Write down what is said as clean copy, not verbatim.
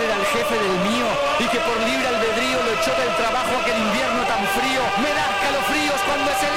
padre era el jefe del mío y que por libre albedrío lo echó del trabajo aquel invierno tan frío. Me da escalofríos cuando ese